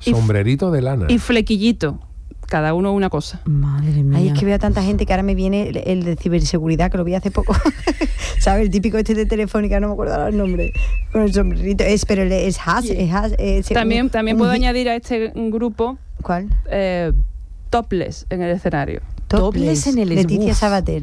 sombrerito de lana y flequillito. Cada uno una cosa. Madre mía. Ay, es que veo a tanta gente que ahora me viene el de ciberseguridad, que lo vi hace poco. ¿Sabes? El típico este de Telefónica, no me acuerdo ahora el nombre. Con el sombrerito. Pero es Haas. También puedo añadir a este grupo. ¿Cuál? Topless en el escenario. Topless en el escenario. Leticia Sabater.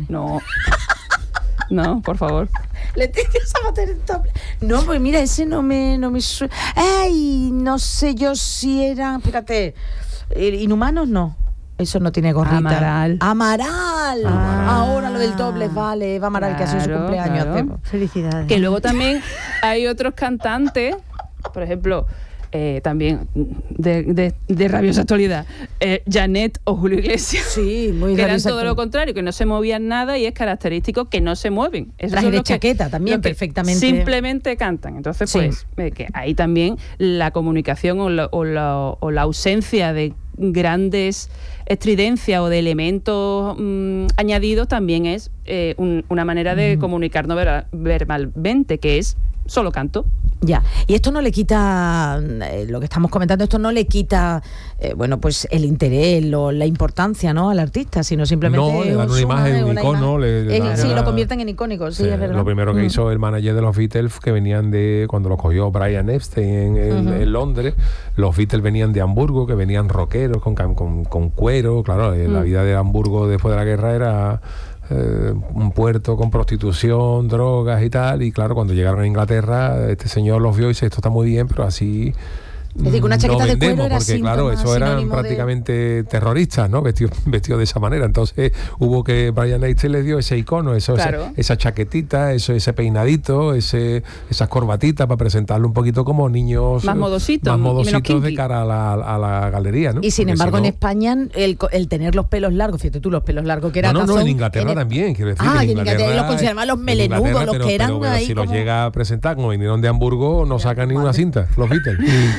No, por favor. Leticia Sabater en topless. No, pues mira, ese no me suena. Ay, no sé yo si eran... Espérate... Inhumanos no, eso no tiene gorrita. Amaral. Ahora lo del topless, vale, Eva Amaral, que ha sido su cumpleaños. Claro. Felicidades. Que luego también hay otros cantantes, por ejemplo, también de rabiosa actualidad, Janet o Julio Iglesias, sí, muy que eran todo lo contrario, que no se movían nada y es característico que no se mueven. Traje de chaqueta también, perfectamente. Simplemente cantan. Entonces, pues, que ahí también la comunicación o la ausencia de grandes estridencias o de elementos añadidos también es una manera de comunicarnos verbalmente, que es solo canto. Ya, y esto no le quita, lo que estamos comentando, esto no le quita, pues el interés, la importancia, ¿no?, al artista, sino simplemente... No, le dan una imagen, un icono. Sí, lo convierten en icónico, sí, es verdad. Lo primero que hizo el manager de los Beatles, que venían cuando los cogió Brian Epstein en Londres, los Beatles venían de Hamburgo, que venían rockeros, con cuero, claro, la vida de Hamburgo después de la guerra era... un puerto con prostitución, drogas y tal, y claro, cuando llegaron a Inglaterra, este señor los vio y dice, esto está muy bien, pero así es decir, que una chaqueta de cuero era porque claro, eso eran prácticamente terroristas, ¿no? Vestidos de esa manera. Entonces hubo que Brian Epstein le dio ese icono, esa chaquetita, ese peinadito, esas corbatitas para presentarlo un poquito como niños más modositos de cara a la galería, ¿no? Y sin embargo, en España el tener los pelos largos, fíjate tú, los pelos largos que era en Inglaterra también, quiero decir. En Inglaterra los consideraban los melenudos, los que eran pero ahí si como... los llega a presentar, como vinieron de Hamburgo, no sacan ni una cinta, los Beatles.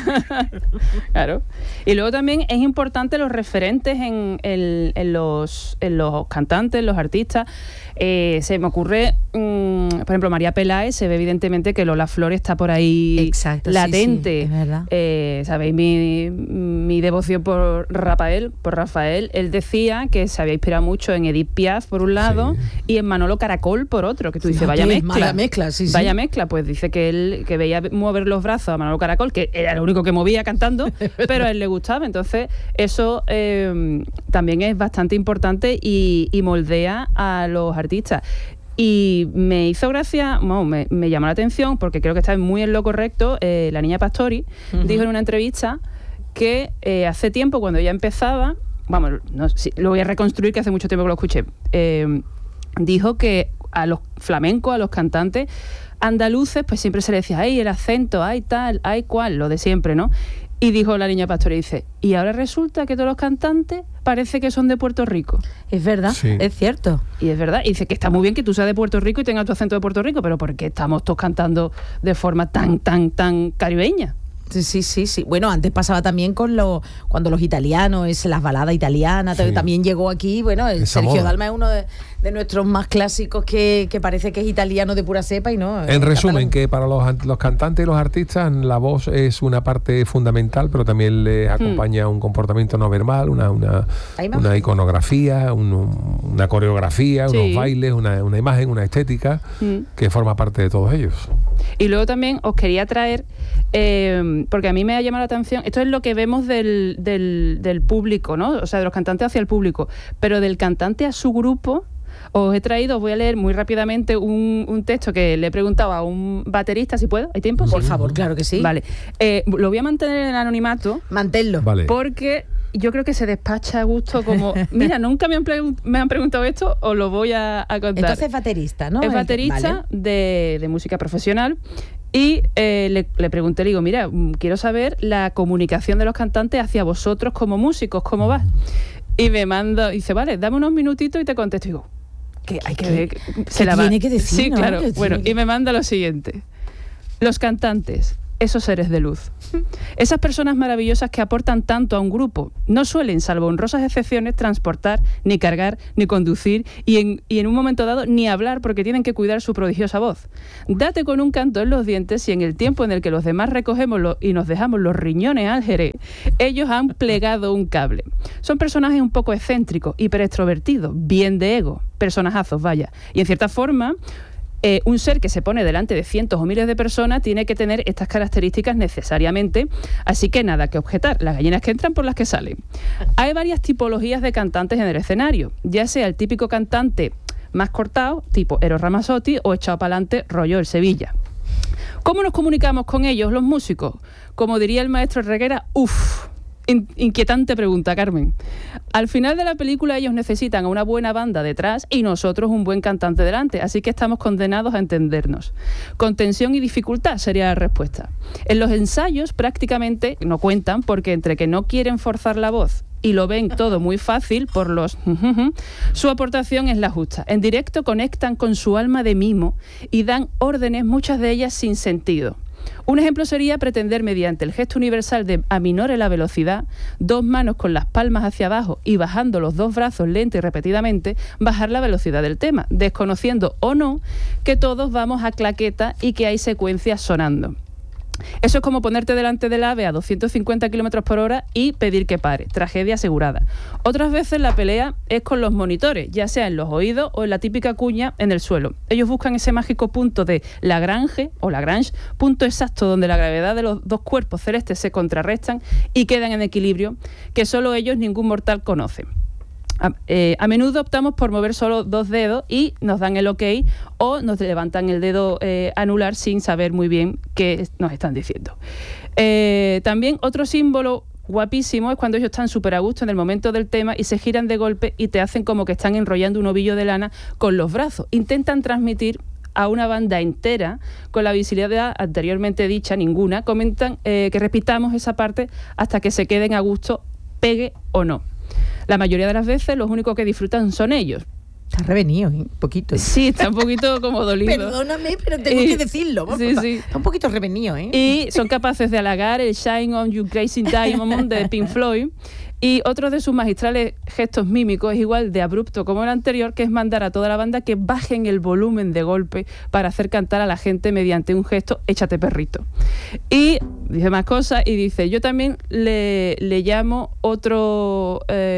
Claro. Y luego también es importante los referentes en los cantantes, los artistas. Se me ocurre, por ejemplo, María Peláez, se ve evidentemente que Lola Flores está por ahí. Exacto, latente. Sí, es verdad. Sabéis mi devoción por Rafael. Él decía que se había inspirado mucho en Edith Piaf por un lado y en Manolo Caracol por otro, que tú dices, vaya mezcla. Vaya mezcla, pues dice que él que veía mover los brazos a Manolo Caracol, que era lo único que movía cantando, pero a él le gustaba. Entonces eso también es bastante importante y moldea a los artistas. Y me hizo gracia, me llamó la atención, porque creo que está muy en lo correcto, la niña Pastori dijo en una entrevista que hace tiempo, cuando ella empezaba, lo voy a reconstruir, que hace mucho tiempo que lo escuché, dijo que a los flamencos, a los cantantes andaluces, pues siempre se le decía, ay, el acento, ay tal, ay cual, lo de siempre, ¿no? Y dijo la niña Pastori, dice, y ahora resulta que todos los cantantes parece que son de Puerto Rico. Es verdad, sí. Es cierto. Y es verdad, y dice que está muy bien que tú seas de Puerto Rico y tengas tu acento de Puerto Rico, pero ¿por qué estamos todos cantando de forma tan caribeña? Sí. Bueno, antes pasaba también cuando los italianos, las baladas italianas, también llegó aquí. Bueno, Sergio Dalma es uno de nuestros más clásicos que parece que es italiano de pura cepa y no. En resumen, que para los cantantes y los artistas la voz es una parte fundamental, pero también les acompaña un comportamiento no verbal, una iconografía, una coreografía, unos bailes, una imagen, una estética que forma parte de todos ellos. Y luego también os quería traer, porque a mí me ha llamado la atención, esto es lo que vemos del público, ¿no? O sea, de los cantantes hacia el público, pero del cantante a su grupo. Os voy a leer muy rápidamente un texto que le he preguntado a un baterista, si puedo, ¿hay tiempo? Por favor, claro que sí. Vale, lo voy a mantener en anonimato. Manténlo. Vale. Porque yo creo que se despacha a gusto como... Mira, nunca me han preguntado esto, os lo voy a contar. Entonces es baterista, ¿no? Es baterista de música profesional. Y le pregunté, le digo, mira, quiero saber la comunicación de los cantantes hacia vosotros como músicos, ¿cómo va? Y me manda, dice, vale, dame unos minutitos y te contesto. Y digo, que hay que ver... Se la tiene que decir, sí, ¿no? claro. Bueno, y me manda lo siguiente. Los cantantes, esos seres de luz. Esas personas maravillosas que aportan tanto a un grupo no suelen, salvo honrosas excepciones, transportar, ni cargar, ni conducir y en un momento dado ni hablar porque tienen que cuidar su prodigiosa voz. Date con un canto en los dientes si en el tiempo en el que los demás recogemos y nos dejamos los riñones al jerez, ellos han plegado un cable. Son personajes un poco excéntricos, hiperextrovertidos, bien de ego, personajazos, vaya. Y en cierta forma, un ser que se pone delante de cientos o miles de personas tiene que tener estas características necesariamente, así que nada que objetar, las gallinas que entran por las que salen. Hay varias tipologías de cantantes en el escenario, ya sea el típico cantante más cortado, tipo Eros Ramazzotti, o echado para adelante, rollo el Sevilla. ¿Cómo nos comunicamos con ellos, los músicos? Como diría el maestro Reguera, inquietante pregunta, Carmen. Al final de la película ellos necesitan a una buena banda detrás y nosotros un buen cantante delante, así que estamos condenados a entendernos. Con tensión y dificultad sería la respuesta. En los ensayos prácticamente no cuentan porque entre que no quieren forzar la voz y lo ven todo muy fácil por los su aportación es la justa. En directo conectan con su alma de mimo y dan órdenes, muchas de ellas sin sentido. Un ejemplo sería pretender mediante el gesto universal de aminore la velocidad, 2 manos con las palmas hacia abajo y bajando los 2 brazos lenta y repetidamente, bajar la velocidad del tema, desconociendo o no que todos vamos a claqueta y que hay secuencias sonando. Eso es como ponerte delante del AVE a 250 km por hora y pedir que pare. Tragedia asegurada. Otras veces la pelea es con los monitores, ya sea en los oídos o en la típica cuña en el suelo. Ellos buscan ese mágico punto de Lagrange, punto exacto donde la gravedad de los 2 cuerpos celestes se contrarrestan y quedan en equilibrio, que solo ellos, ningún mortal, conoce. A menudo optamos por mover solo 2 dedos y nos dan el ok o nos levantan el dedo anular sin saber muy bien qué nos están diciendo. También otro símbolo guapísimo es cuando ellos están súper a gusto en el momento del tema y se giran de golpe y te hacen como que están enrollando un ovillo de lana con los brazos. Intentan transmitir a una banda entera con la visibilidad anteriormente dicha, ninguna. Comentan que repitamos esa parte hasta que se queden a gusto, pegue o no. La mayoría de las veces los únicos que disfrutan son ellos. Está revenido, un poquito. Sí, está un poquito como dolido. Perdóname, pero tengo que decirlo. Sí. Está un poquito revenido, ¿eh? Y son capaces de halagar el Shine on You Crazy Diamond de Pink Floyd. Y otro de sus magistrales gestos mímicos es igual de abrupto como el anterior, que es mandar a toda la banda que bajen el volumen de golpe para hacer cantar a la gente mediante un gesto, échate perrito. Y dice más cosas y dice, yo también le llamo otro...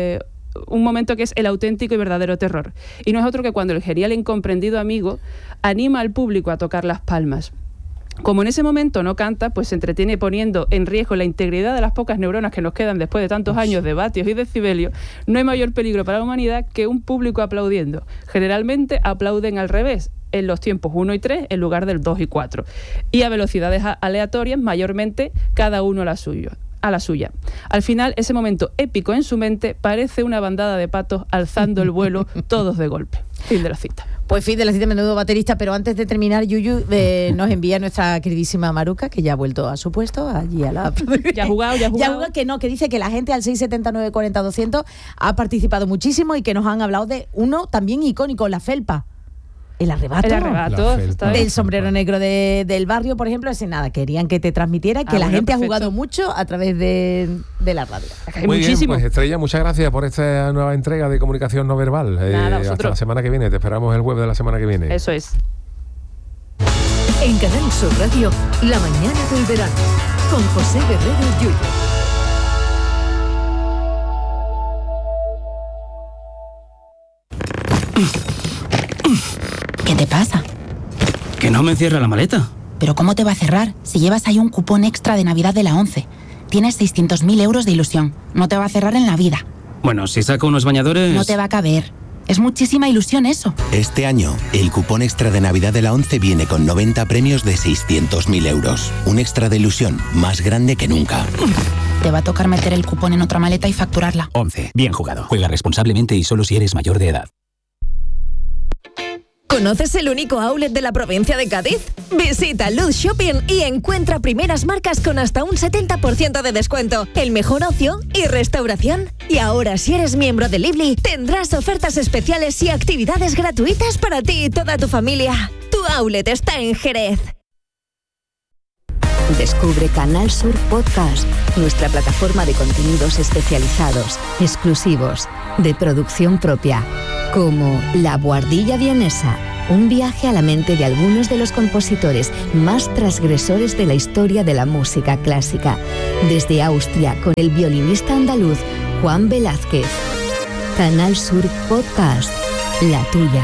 un momento que es el auténtico y verdadero terror. Y no es otro que cuando el genial e incomprendido amigo anima al público a tocar las palmas. Como en ese momento no canta, pues se entretiene poniendo en riesgo la integridad de las pocas neuronas que nos quedan después de tantos años de vatios y decibelios. No hay mayor peligro para la humanidad que un público aplaudiendo. Generalmente aplauden al revés, en los tiempos 1 y 3 en lugar del 2 y 4. Y a velocidades aleatorias, mayormente cada uno a la suya. Al final, ese momento épico en su mente parece una bandada de patos alzando el vuelo, todos de golpe. Fin de la cita. Pues fin de la cita, menudo baterista, pero antes de terminar, Yuyu, nos envía nuestra queridísima Maruca, que ya ha vuelto a su puesto, allí a la... Ya ha jugado. Que dice que la gente al 679 40 200 ha participado muchísimo y que nos han hablado de uno también icónico, la felpa. El arrebato del sombrero negro del barrio, por ejemplo, ese nada, querían que te transmitiera que la gente perfecto. Ha jugado mucho a través de la radio. Muy muchísimo. Bien, pues Estrella, muchas gracias por esta nueva entrega de comunicación no verbal. Hasta la semana que viene, te esperamos el jueves de la semana que viene. Eso es. En Canal Sur Radio, La Mañana del Verano, con José Guerrero Yuyu. ¿Qué te pasa? Que no me cierra la maleta. ¿Pero cómo te va a cerrar si llevas ahí un cupón extra de Navidad de la 11? Tienes 600.000 euros de ilusión. No te va a cerrar en la vida. Bueno, si saco unos bañadores... No te va a caber. Es muchísima ilusión eso. Este año, el cupón extra de Navidad de la 11 viene con 90 premios de 600.000 euros. Un extra de ilusión más grande que nunca. Te va a tocar meter el cupón en otra maleta y facturarla. 11. Bien jugado. Juega responsablemente y solo si eres mayor de edad. ¿Conoces el único outlet de la provincia de Cádiz? Visita Luz Shopping y encuentra primeras marcas con hasta un 70% de descuento, el mejor ocio y restauración. Y ahora, si eres miembro de Lively, tendrás ofertas especiales y actividades gratuitas para ti y toda tu familia. Tu outlet está en Jerez. Descubre Canal Sur Podcast, nuestra plataforma de contenidos especializados, exclusivos, de producción propia, como La Buhardilla Vienesa, un viaje a la mente de algunos de los compositores más transgresores de la historia de la música clásica, desde Austria con el violinista andaluz Juan Velázquez. Canal Sur Podcast, la tuya.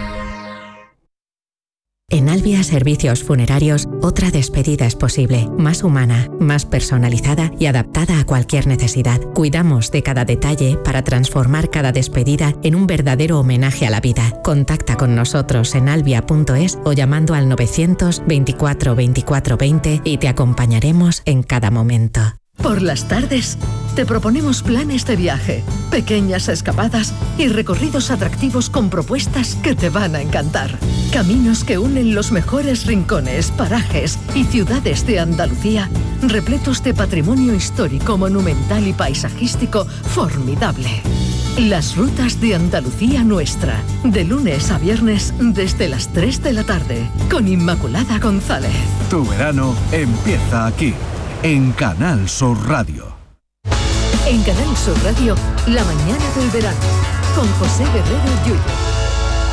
En Albia Servicios Funerarios, otra despedida es posible, más humana, más personalizada y adaptada a cualquier necesidad. Cuidamos de cada detalle para transformar cada despedida en un verdadero homenaje a la vida. Contacta con nosotros en albia.es o llamando al 924 24 20 y te acompañaremos en cada momento. Por las tardes, te proponemos planes de viaje, pequeñas escapadas y recorridos atractivos con propuestas que te van a encantar. Caminos que unen los mejores rincones, parajes y ciudades de Andalucía, repletos de patrimonio histórico, monumental y paisajístico formidable. Las rutas de Andalucía Nuestra, de lunes a viernes desde las 3 de la tarde, con Inmaculada González. Tu verano empieza aquí, en Canal Sur Radio. En Canal Sur Radio, la mañana del verano, con José Guerrero Yuyo.